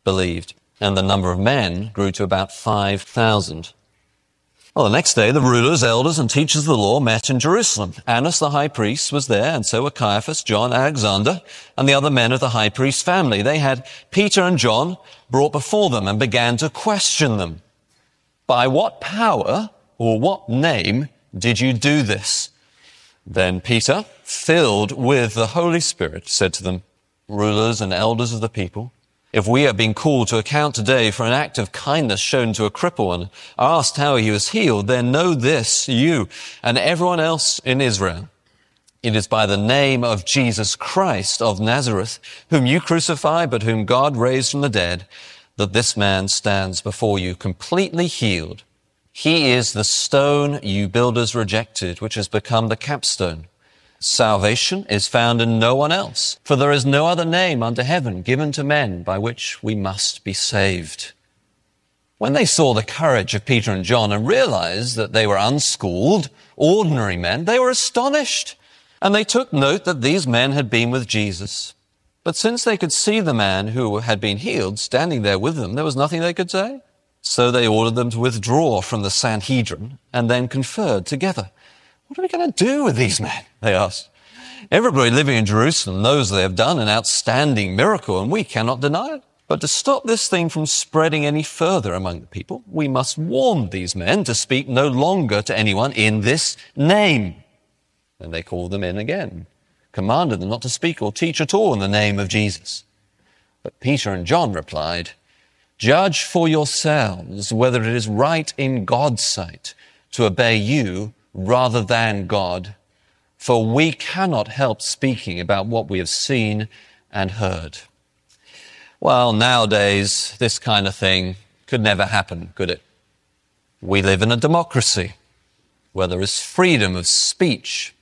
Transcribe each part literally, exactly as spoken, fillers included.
believed, and the number of men grew to about five thousand. Well, the next day, the rulers, elders, and teachers of the law met in Jerusalem. Annas the high priest was there, and so were Caiaphas, John, Alexander, and the other men of the high priest's family. They had Peter and John brought before them and began to question them. By what power or what name did you do this? Then Peter, filled with the Holy Spirit, said to them, rulers and elders of the people, if we have been called to account today for an act of kindness shown to a cripple and asked how he was healed, then know this, you and everyone else in Israel. It is by the name of Jesus Christ of Nazareth, whom you crucified, but whom God raised from the dead, that this man stands before you completely healed. He is the stone you builders rejected, which has become the capstone. Salvation is found in no one else, for there is no other name under heaven given to men by which we must be saved. When they saw the courage of Peter and John and realized that they were unschooled, ordinary men, they were astonished, and they took note that these men had been with Jesus. But since they could see the man who had been healed standing there with them, there was nothing they could say. So they ordered them to withdraw from the Sanhedrin and then conferred together. What are we going to do with these men? They asked. Everybody living in Jerusalem knows they have done an outstanding miracle, and we cannot deny it. But to stop this thing from spreading any further among the people, we must warn these men to speak no longer to anyone in this name. And they called them in again, commanded them not to speak or teach at all in the name of Jesus. But Peter and John replied, judge for yourselves whether it is right in God's sight to obey you rather than God, for we cannot help speaking about what we have seen and heard. Well, nowadays, this kind of thing could never happen, could it? We live in a democracy where there is freedom of speech.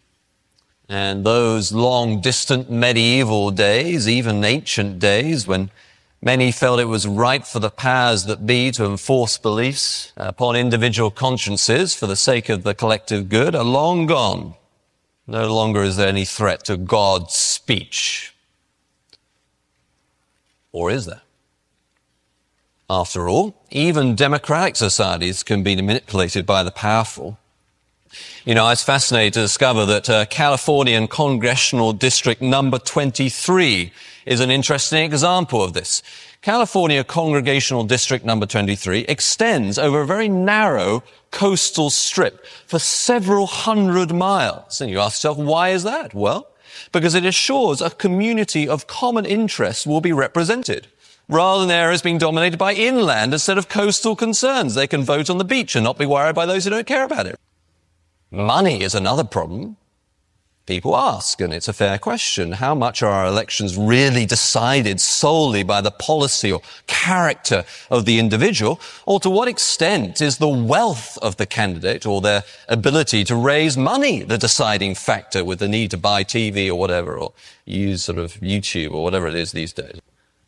And those long distant medieval days, even ancient days, when many felt it was right for the powers that be to enforce beliefs upon individual consciences for the sake of the collective good, are long gone. No longer is there any threat to God's speech. Or is there? After all, even democratic societies can be manipulated by the powerful. You know, I was fascinated to discover that uh, Californian Congressional District number twenty-three is an interesting example of this. California Congressional District number twenty-three extends over a very narrow coastal strip for several hundred miles. And you ask yourself, why is that? Well, because it assures a community of common interest will be represented, rather than areas being dominated by inland instead of coastal concerns. They can vote on the beach and not be worried by those who don't care about it. Money is another problem. People ask, and it's a fair question, how much are our elections really decided solely by the policy or character of the individual, or to what extent is the wealth of the candidate or their ability to raise money the deciding factor with the need to buy T V or whatever, or use sort of YouTube or whatever it is these days?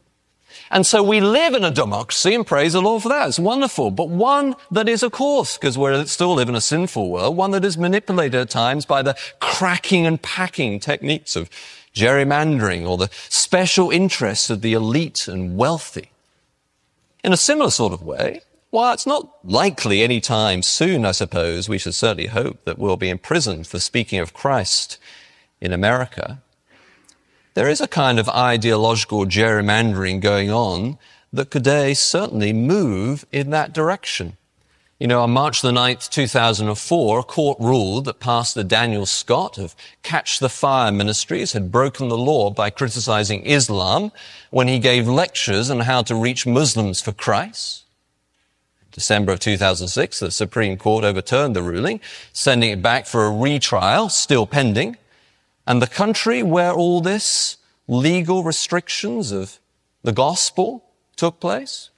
And so we live in a democracy, and praise the Lord for that. It's wonderful. But one that is, of course, because we still live in a sinful world, one that is manipulated at times by the cracking and packing techniques of gerrymandering or the special interests of the elite and wealthy. In a similar sort of way, while it's not likely any time soon, I suppose, we should certainly hope that we'll be imprisoned for speaking of Christ in America, there is a kind of ideological gerrymandering going on that could today certainly move in that direction. You know, on March the ninth, two thousand four, a court ruled that Pastor Daniel Scott of Catch the Fire Ministries had broken the law by criticizing Islam when he gave lectures on how to reach Muslims for Christ. December of two thousand six, the Supreme Court overturned the ruling, sending it back for a retrial, still pending. And the country where all this legal restrictions of the gospel took place?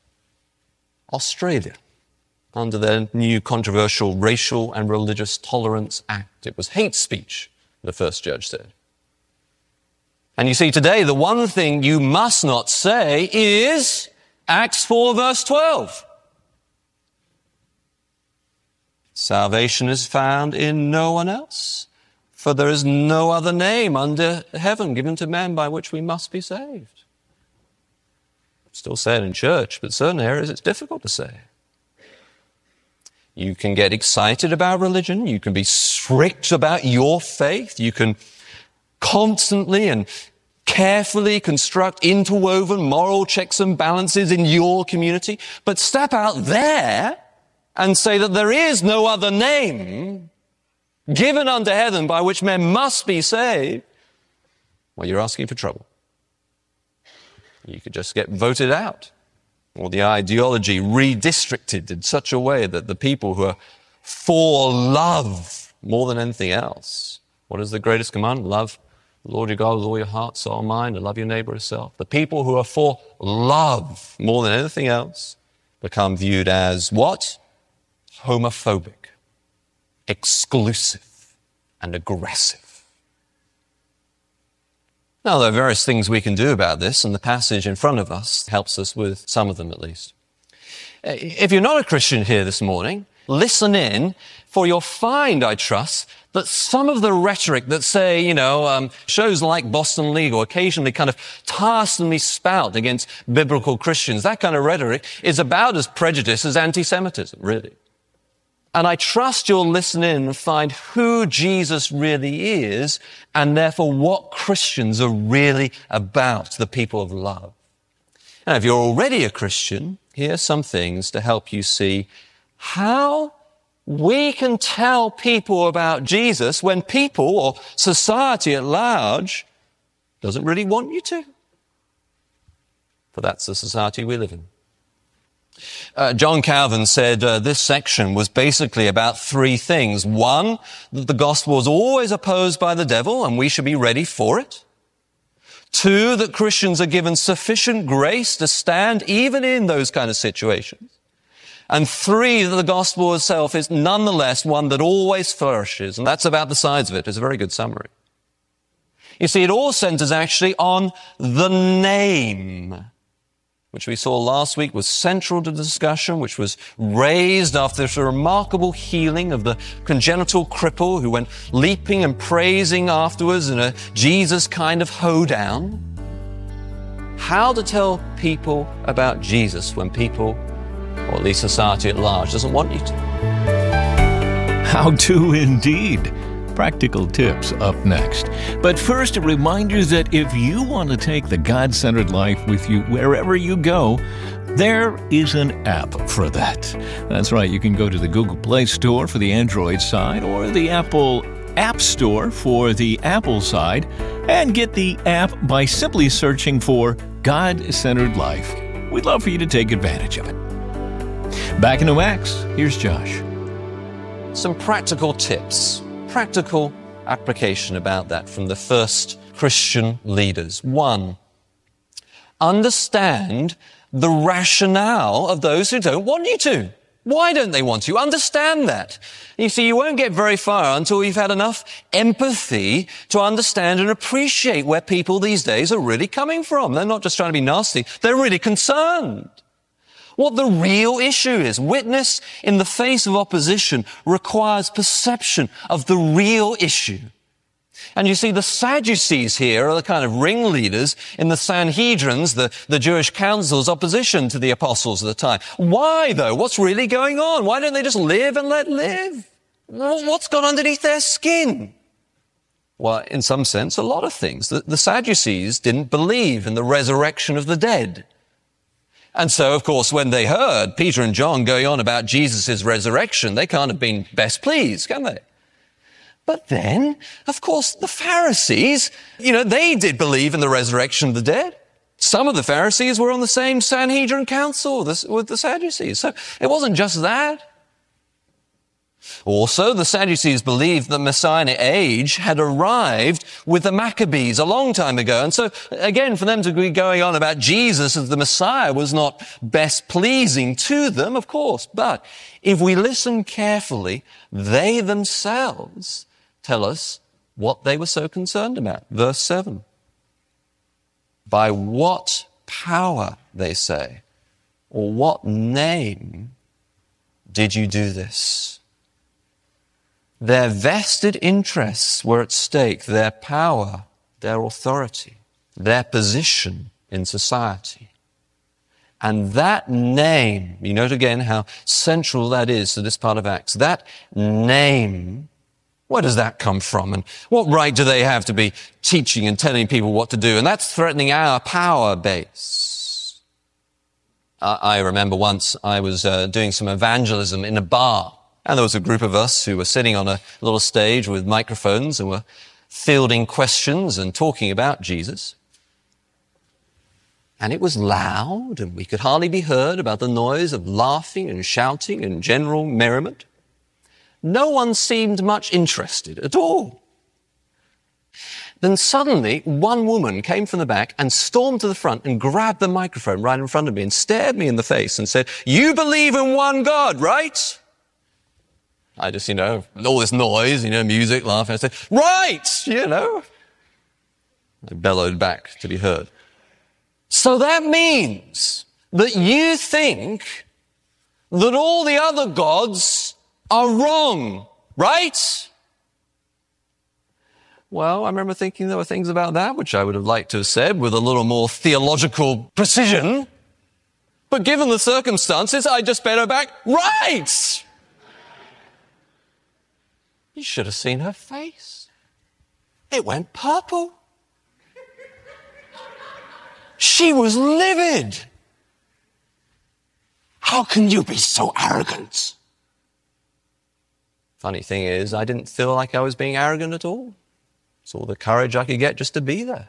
Australia, under their new controversial Racial and Religious Tolerance Act. It was hate speech, the first judge said. And you see, today, the one thing you must not say is Acts four, verse twelve. Salvation is found in no one else, for there is no other name under heaven given to men by which we must be saved. still say it in church, but certain areas it's difficult to say. You can get excited about religion. You can be strict about your faith. You can constantly and carefully construct interwoven moral checks and balances in your community. But step out there and say that there is no other name given under heaven by which men must be saved. Well, you're asking for trouble. You could just get voted out, or the ideology redistricted in such a way that the people who are for love more than anything else. What is the greatest commandment? Love the Lord your God with all your heart, soul, mind, and love your neighbor as self. The people who are for love more than anything else become viewed as what? Homophobic, exclusive, and aggressive. Now, there are various things we can do about this, and the passage in front of us helps us with some of them at least. If you're not a Christian here this morning, listen in, for you'll find, I trust, that some of the rhetoric that say, you know, um, shows like Boston Legal occasionally kind of tiresomely spout against biblical Christians, that kind of rhetoric is about as prejudiced as anti-Semitism, really. And I trust you'll listen in and find who Jesus really is, and therefore what Christians are really about, the people of love. Now, if you're already a Christian, here are some things to help you see how we can tell people about Jesus when people or society at large doesn't really want you to. For that's the society we live in. Uh, John Calvin said uh, this section was basically about three things. One, that the gospel is always opposed by the devil and we should be ready for it. Two, that Christians are given sufficient grace to stand even in those kind of situations. And three, that the gospel itself is nonetheless one that always flourishes. And that's about the sides of it. It's a very good summary. You see, it all centers actually on the name, which we saw last week was central to the discussion, which was raised after the remarkable healing of the congenital cripple who went leaping and praising afterwards in a Jesus kind of hoedown. How to tell people about Jesus when people, or at least society at large, doesn't want you to. How to indeed. Practical tips up next. But first, a reminder that if you want to take the God-centered life with you wherever you go, there is an app for that. That's right, you can go to the Google Play Store for the Android side or the Apple App Store for the Apple side and get the app by simply searching for God-Centered Life. We'd love for you to take advantage of it. Back into Acts, here's Josh. Some practical tips. Practical application about that from the first Christian leaders. One, understand the rationale of those who don't want you to. Why don't they want you? Understand that. You see, you won't get very far until you've had enough empathy to understand and appreciate where people these days are really coming from. They're not just trying to be nasty. They're really concerned. What the real issue is. Witness in the face of opposition requires perception of the real issue. And you see, the Sadducees here are the kind of ringleaders in the Sanhedrins, the, the Jewish council's opposition to the apostles of the time. Why, though? What's really going on? Why don't they just live and let live? What's gone underneath their skin? Well, in some sense, a lot of things. The, the Sadducees didn't believe in the resurrection of the dead. And so, of course, when they heard Peter and John going on about Jesus' resurrection, they can't have been best pleased, can they? But then, of course, the Pharisees, you know, they did believe in the resurrection of the dead. Some of the Pharisees were on the same Sanhedrin council with the Sadducees. So it wasn't just that. Also, the Sadducees believed the Messianic age had arrived with the Maccabees a long time ago. And so, again, for them to be going on about Jesus as the Messiah was not best pleasing to them, of course. But if we listen carefully, they themselves tell us what they were so concerned about. Verse seven. By what power, they say, or what name did you do this? Their vested interests were at stake, their power, their authority, their position in society. And that name, you note again how central that is to this part of Acts. That name, where does that come from? And what right do they have to be teaching and telling people what to do? And that's threatening our power base. Uh, I remember once I was uh, doing some evangelism in a bar. And there was a group of us who were sitting on a little stage with microphones and were fielding questions and talking about Jesus. And it was loud, and we could hardly be heard about the noise of laughing and shouting and general merriment. No one seemed much interested at all. Then suddenly, one woman came from the back and stormed to the front and grabbed the microphone right in front of me and stared me in the face and said, "You believe in one God, right?" I just, you know, all this noise, you know, music, laughing. I said, "Right," you know. I bellowed back to be heard. So that means that you think that all the other gods are wrong, right? Well, I remember thinking there were things about that which I would have liked to have said with a little more theological precision. But given the circumstances, I just better back, right! You should have seen her face. It went purple. She was livid. How can you be so arrogant? Funny thing is, I didn't feel like I was being arrogant at all. It's all the courage I could get just to be there.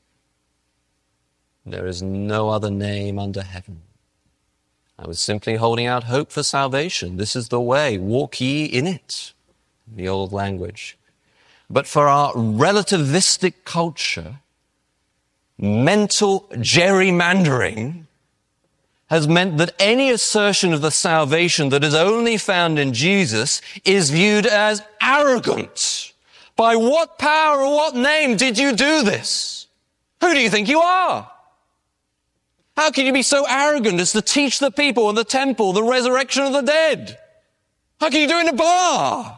There is no other name under heaven. I was simply holding out hope for salvation. This is the way. Walk ye in it. The old language. But for our relativistic culture, mental gerrymandering has meant that any assertion of the salvation that is only found in Jesus is viewed as arrogant. By what power or what name did you do this? Who do you think you are? How can you be so arrogant as to teach the people in the temple the resurrection of the dead? How can you do it in a bar?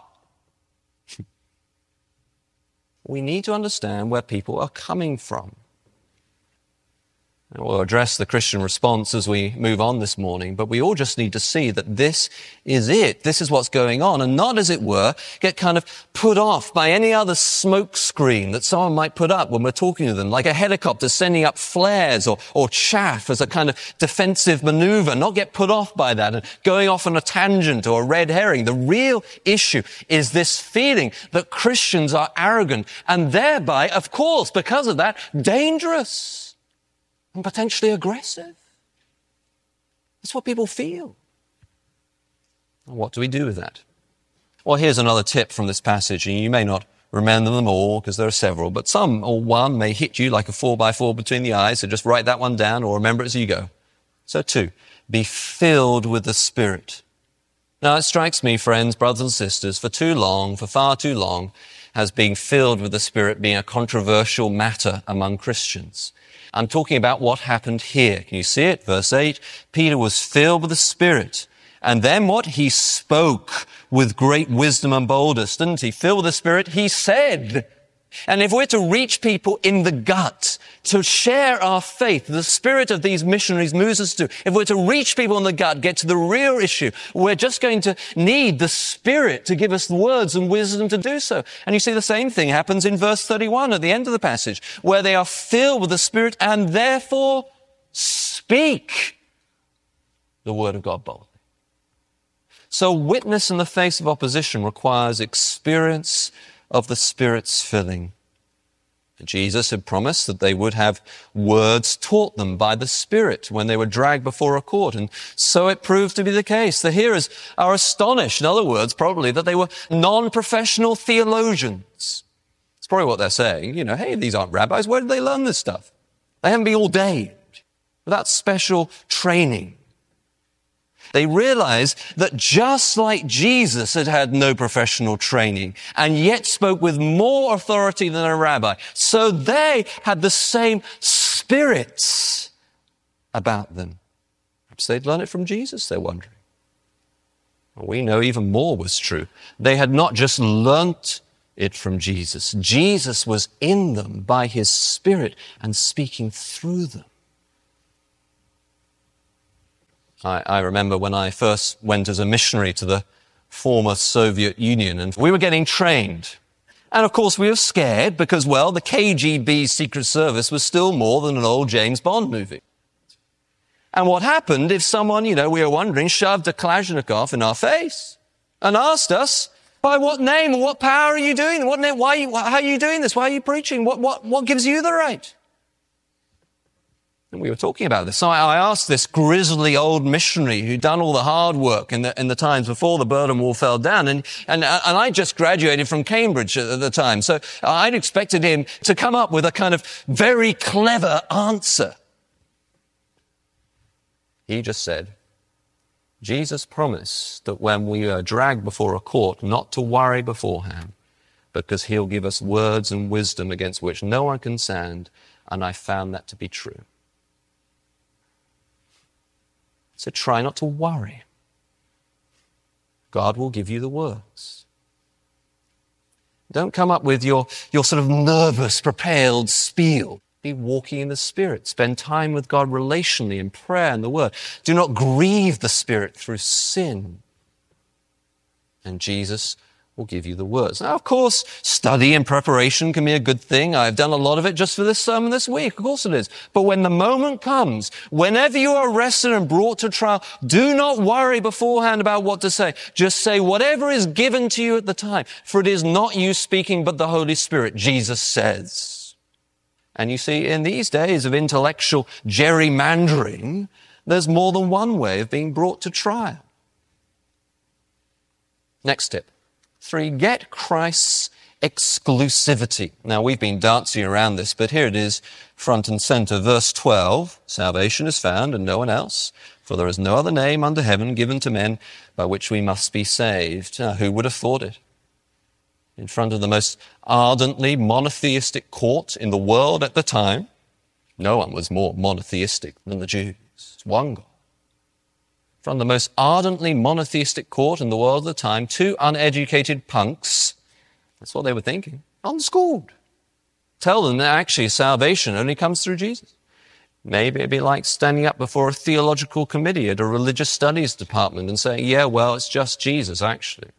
We need to understand where people are coming from. And we'll address the Christian response as we move on this morning, but we all just need to see that this is it. This is what's going on, and not, as it were, get kind of put off by any other smoke screen that someone might put up when we're talking to them, like a helicopter sending up flares or, or chaff as a kind of defensive maneuver, not get put off by that and going off on a tangent or a red herring. The real issue is this feeling that Christians are arrogant and thereby, of course, because of that, dangerous. And potentially aggressive. That's what people feel. And what do we do with that? Well, here's another tip from this passage, and you may not remember them all because there are several, but some or one may hit you like a four by four between the eyes, so just write that one down or remember it as you go. So two, be filled with the Spirit. Now, it strikes me, friends, brothers and sisters, for too long, for far too long, has being filled with the Spirit been a controversial matter among Christians. I'm talking about what happened here. Can you see it? Verse eight, Peter was filled with the Spirit. And then what? He spoke with great wisdom and boldness, didn't he? Filled with the Spirit, he said. And if we're to reach people in the gut, to share our faith, the spirit of these missionaries moves us to, if we're to reach people in the gut, get to the real issue, we're just going to need the Spirit to give us the words and wisdom to do so. And you see the same thing happens in verse thirty-one at the end of the passage, where they are filled with the Spirit and therefore speak the word of God boldly. So witness in the face of opposition requires experience of the Spirit's filling. Jesus had promised that they would have words taught them by the Spirit when they were dragged before a court, and so it proved to be the case. The hearers are astonished, in other words, probably, that they were non-professional theologians. It's probably what they're saying. You know, hey, these aren't rabbis. Where did they learn this stuff? They haven't been ordained without special training. They realized that just like Jesus had had no professional training and yet spoke with more authority than a rabbi, so they had the same spirits about them. Perhaps they'd learned it from Jesus, they're wondering. Well, we know even more was true. They had not just learnt it from Jesus. Jesus was in them by his Spirit and speaking through them. I, I remember when I first went as a missionary to the former Soviet Union, and we were getting trained. And of course we were scared because, well, the K G B Secret Service was still more than an old James Bond movie. And what happened if someone, you know, we were wondering, shoved a Kalashnikov in our face and asked us, by what name and what power are you doing? What name, why are you, how are you doing this? Why are you preaching? What, what, what gives you the right? And we were talking about this. So I, I asked this grizzly old missionary who'd done all the hard work in the, in the times before the Berlin Wall fell down. And, and, and I just graduated from Cambridge at the time. So I'd expected him to come up with a kind of very clever answer. He just said, Jesus promised that when we are dragged before a court, not to worry beforehand, because he'll give us words and wisdom against which no one can stand, and I found that to be true. So try not to worry. God will give you the words. Don't come up with your, your sort of nervous, prepared spiel. Be walking in the Spirit. Spend time with God relationally in prayer and the Word. Do not grieve the Spirit through sin. And Jesus will give you the words. Now, of course, study and preparation can be a good thing. I've done a lot of it just for this sermon this week. Of course it is. But when the moment comes, whenever you are arrested and brought to trial, do not worry beforehand about what to say. Just say whatever is given to you at the time. For it is not you speaking, but the Holy Spirit, Jesus says. And you see, in these days of intellectual gerrymandering, there's more than one way of being brought to trial. Next tip. Three, get Christ's exclusivity. Now, we've been dancing around this, but here it is, front and center. Verse twelve, salvation is found in no one else, for there is no other name under heaven given to men by which we must be saved. Now, who would have thought it? In front of the most ardently monotheistic court in the world at the time, no one was more monotheistic than the Jews. It's one God. From the most ardently monotheistic court in the world at the time, two uneducated punks, that's what they were thinking, unschooled. Tell them that actually salvation only comes through Jesus. Maybe it'd be like standing up before a theological committee at a religious studies department and saying, yeah, well, it's just Jesus, actually.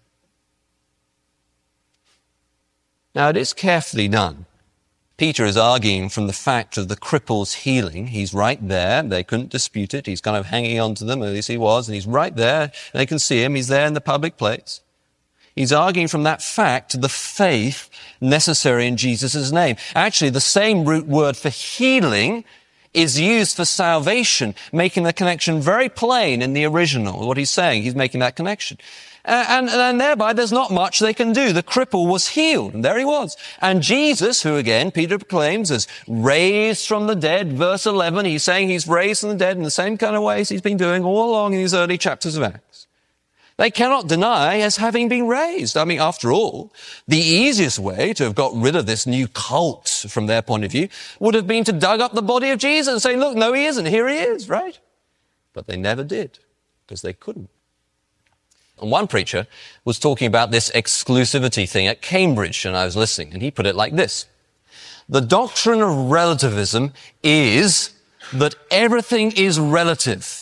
Now, it is carefully done. Peter is arguing from the fact of the cripple's healing. He's right there. They couldn't dispute it. He's kind of hanging on to them, at least he was, and he's right there. They can see him. He's there in the public place. He's arguing from that fact the faith necessary in Jesus' name. Actually, the same root word for healing is used for salvation, making the connection very plain in the original. What he's saying, he's making that connection. And, and thereby there's not much they can do. The cripple was healed, and there he was. And Jesus, who again, Peter proclaims, is raised from the dead, verse eleven, he's saying he's raised from the dead in the same kind of ways he's been doing all along in these early chapters of Acts. They cannot deny as having been raised. I mean, after all, the easiest way to have got rid of this new cult from their point of view would have been to dug up the body of Jesus and say, look, no, he isn't, here he is, right? But they never did, because they couldn't. And one preacher was talking about this exclusivity thing at Cambridge, and I was listening, and he put it like this. The doctrine of relativism is that everything is relative.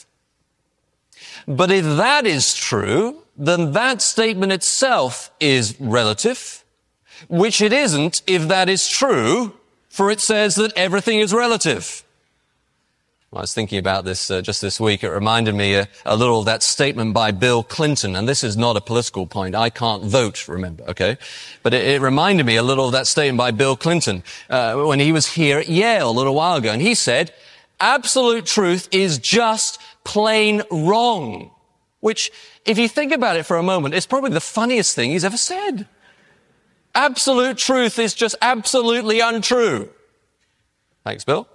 But if that is true, then that statement itself is relative, which it isn't if that is true, for it says that everything is relative. I was thinking about this uh, just this week. It reminded me a, a little of that statement by Bill Clinton, and this is not a political point. I can't vote, remember, okay? But it, it reminded me a little of that statement by Bill Clinton uh, when he was here at Yale a little while ago, and he said, absolute truth is just plain wrong, which, if you think about it for a moment, is probably the funniest thing he's ever said. Absolute truth is just absolutely untrue. Thanks, Bill.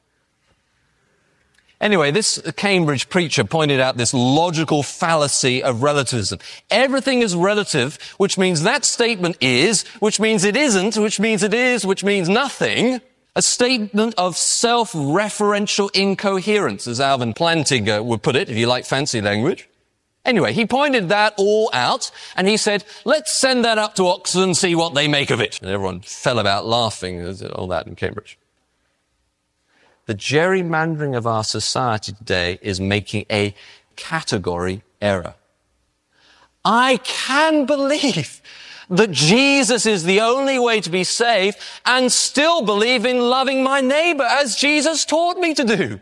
Anyway, this Cambridge preacher pointed out this logical fallacy of relativism. Everything is relative, which means that statement is, which means it isn't, which means it is, which means nothing. A statement of self-referential incoherence, as Alvin Plantinga would put it, if you like fancy language. Anyway, he pointed that all out, and he said, let's send that up to Oxford and see what they make of it. And everyone fell about laughing at all that in Cambridge. The gerrymandering of our society today is making a category error. I can believe that Jesus is the only way to be saved and still believe in loving my neighbor as Jesus taught me to do.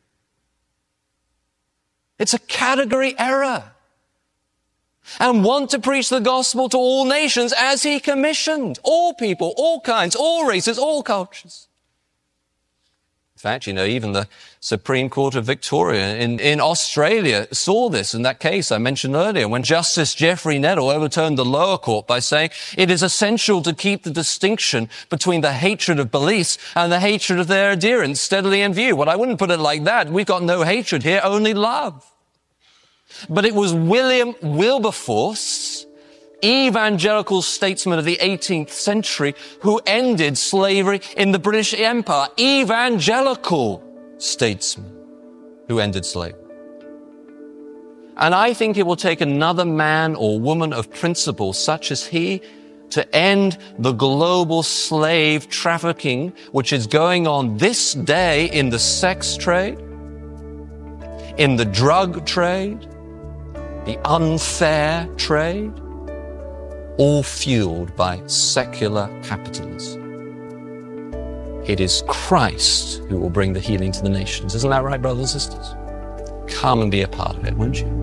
It's a category error. And want to preach the gospel to all nations as he commissioned. All people, all kinds, all races, all cultures. In fact, you know, even the Supreme Court of Victoria in, in Australia saw this in that case I mentioned earlier when Justice Geoffrey Nettle overturned the lower court by saying it is essential to keep the distinction between the hatred of beliefs and the hatred of their adherents steadily in view. Well, I wouldn't put it like that. We've got no hatred here, only love. But it was William Wilberforce, evangelical statesman of the eighteenth century, who ended slavery in the British Empire. Evangelical statesman who ended slavery. And I think it will take another man or woman of principle such as he to end the global slave trafficking which is going on this day in the sex trade, in the drug trade, the unfair trade, all fueled by secular capitalism. It is Christ who will bring the healing to the nations. Isn't that right, brothers and sisters? Come and be a part of it, won't you?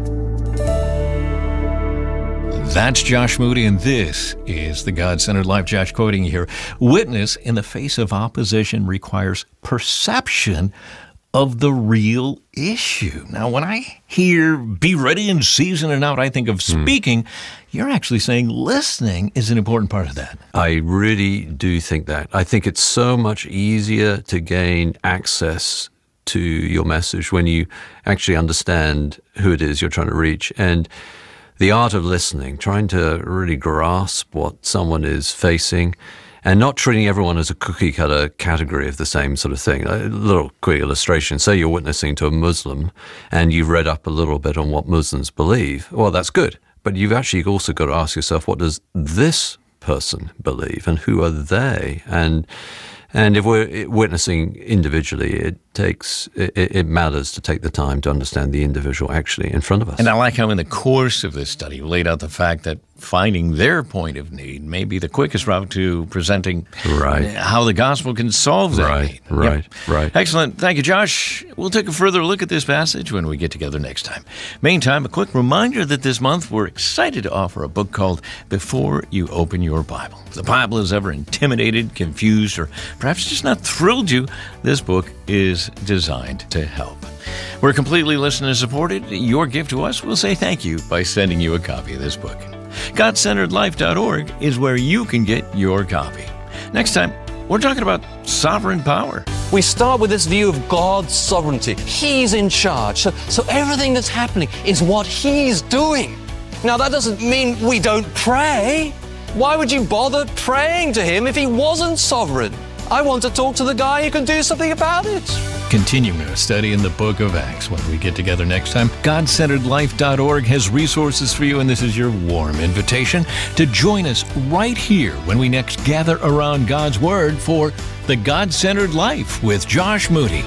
That's Josh Moody, and this is the God-Centered Life. Josh quoting here. Witness in the face of opposition requires perception of the real issue. Now, when I hear be ready in season and out, I think of speaking. Mm. You're actually saying listening is an important part of that. I really do think that. I think it's so much easier to gain access to your message when you actually understand who it is you're trying to reach. And the art of listening, trying to really grasp what someone is facing, and not treating everyone as a cookie-cutter category of the same sort of thing. A little quick illustration. Say you're witnessing to a Muslim and you've read up a little bit on what Muslims believe. Well, that's good. But you've actually also got to ask yourself, what does this person believe and who are they? And and if we're witnessing individually, it takes it, it matters to take the time to understand the individual actually in front of us. And I like how in the course of this study you laid out the fact that finding their point of need may be the quickest route to presenting right. how the gospel can solve that right, need. Right, yep. right. Excellent. Thank you, Josh. We'll take a further look at this passage when we get together next time. Meantime, a quick reminder that this month we're excited to offer a book called Before You Open Your Bible. If the Bible has ever intimidated, confused, or perhaps just not thrilled you, this book is designed to help. We're completely listener supported. Your gift to us, we'll say thank you by sending you a copy of this book. God Centered Life dot org is where you can get your copy. Next time, we're talking about sovereign power. We start with this view of God's sovereignty. He's in charge. So, so everything that's happening is what He's doing. Now, that doesn't mean we don't pray. Why would you bother praying to Him if He wasn't sovereign? I want to talk to the guy who can do something about it. Continuing our study in the book of Acts when we get together next time. God Centered Life dot org has resources for you, and this is your warm invitation to join us right here when we next gather around God's Word for The God-Centered Life with Josh Moody.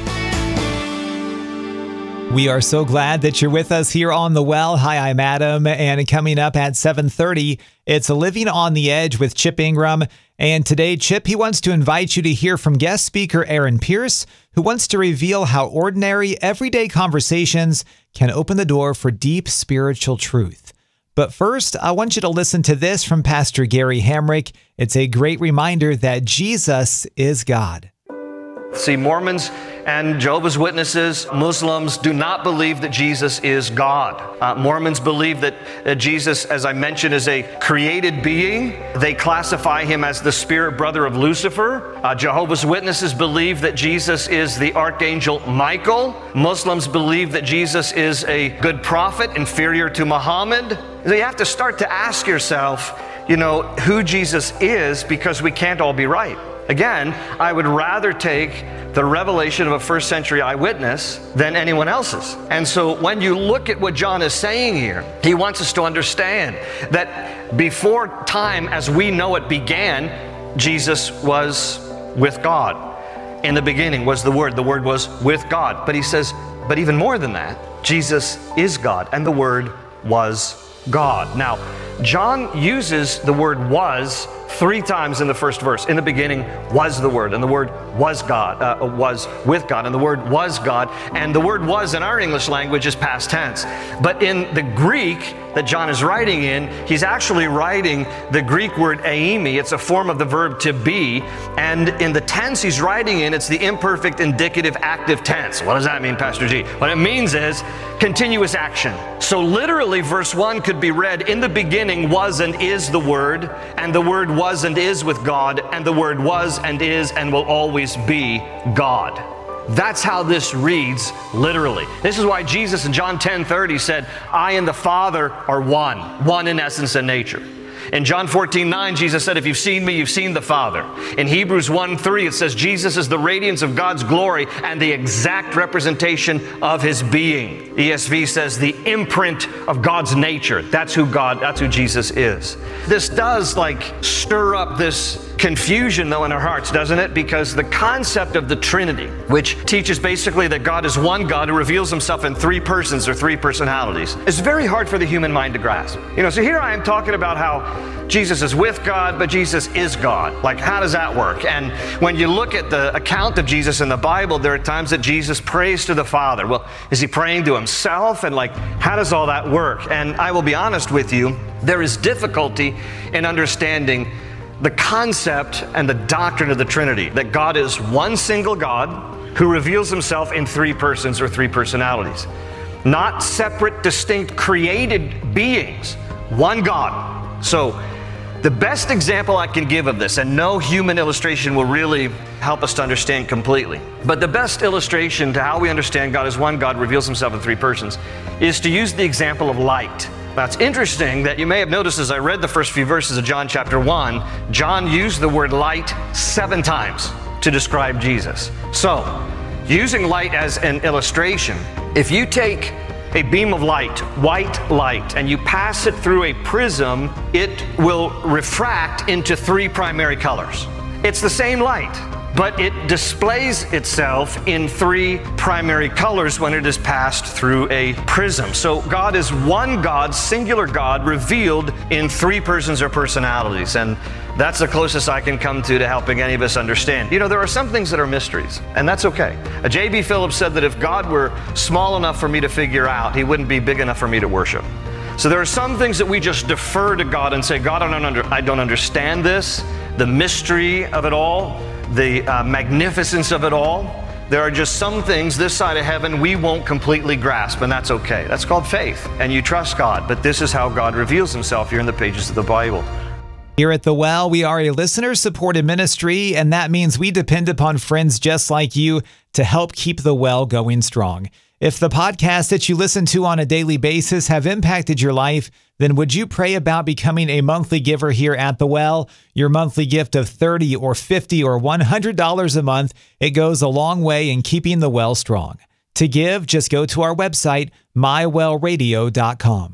We are so glad that you're with us here on The Well. Hi, I'm Adam, and coming up at seven thirty, it's Living on the Edge with Chip Ingram. And today, Chip, he wants to invite you to hear from guest speaker Aaron Pierce, who wants to reveal how ordinary, everyday conversations can open the door for deep spiritual truth. But first, I want you to listen to this from Pastor Gary Hamrick. It's a great reminder that Jesus is God. See, Mormons and Jehovah's Witnesses, Muslims do not believe that Jesus is God. Uh, Mormons believe that uh, Jesus, as I mentioned, is a created being. They classify Him as the spirit brother of Lucifer. Uh, Jehovah's Witnesses believe that Jesus is the archangel Michael. Muslims believe that Jesus is a good prophet, inferior to Muhammad. So you have to start to ask yourself, you know, who Jesus is, because we can't all be right. Again, I would rather take the revelation of a first century eyewitness than anyone else's. And so when you look at what John is saying here, he wants us to understand that before time as we know it began, Jesus was with God. In the beginning was the Word. The Word was with God. But he says, but even more than that, Jesus is God, and the Word was God. Now, John uses the word was three times in the first verse. In the beginning was the Word, and the Word was God, uh, was with God, and the Word was God. And the word was in our English language is past tense. But in the Greek that John is writing in, he's actually writing the Greek word eimi. It's a form of the verb to be. And in the tense he's writing in, it's the imperfect indicative active tense. What does that mean, Pastor G? What it means is continuous action. So literally verse one could be read, in the beginning was and is the Word, and the Word was and is with God, and the Word was and is and will always be God. That's how this reads literally. This is why Jesus in John ten thirty said, I and the Father are one, one in essence and nature. In John fourteen nine, Jesus said, if you've seen me, you've seen the Father. In Hebrews one three, it says, Jesus is the radiance of God's glory and the exact representation of His being. E S V says, the imprint of God's nature. That's who God, that's who Jesus is. This does like stir up this confusion though in our hearts, doesn't it? Because the concept of the Trinity, which teaches basically that God is one God who reveals Himself in three persons or three personalities, is very hard for the human mind to grasp. You know, so here I am talking about how Jesus is with God, but Jesus is God. Like, how does that work? And when you look at the account of Jesus in the Bible, there are times that Jesus prays to the Father. Well, is He praying to Himself? And like, how does all that work? And I will be honest with you, there is difficulty in understanding the concept and the doctrine of the Trinity, that God is one single God who reveals Himself in three persons or three personalities. Not separate, distinct, created beings. One God. So, the best example I can give of this, and no human illustration will really help us to understand completely, but the best illustration to how we understand God as one God reveals Himself in three persons is to use the example of light. Now, it's interesting that you may have noticed as I read the first few verses of John chapter one, John used the word light seven times to describe Jesus. So, using light as an illustration, if you take a beam of light, white light, and you pass it through a prism, it will refract into three primary colors. It's the same light, but it displays itself in three primary colors when it is passed through a prism. So God is one God, singular God, revealed in three persons or personalities. And that's the closest I can come to to helping any of us understand. You know, there are some things that are mysteries, and that's okay. J B Phillips said that if God were small enough for me to figure out, He wouldn't be big enough for me to worship. So there are some things that we just defer to God and say, God, I don't, under, I don't understand this, the mystery of it all, the uh, magnificence of it all. There are just some things this side of heaven we won't completely grasp, and that's okay. That's called faith, and you trust God. But this is how God reveals Himself here in the pages of the Bible. Here at The Well, we are a listener-supported ministry, and that means we depend upon friends just like you to help keep The Well going strong. If the podcasts that you listen to on a daily basis have impacted your life, then would you pray about becoming a monthly giver here at The Well? Your monthly gift of thirty dollars or fifty dollars or one hundred dollars a month, it goes a long way in keeping The Well strong. To give, just go to our website, my well radio dot com.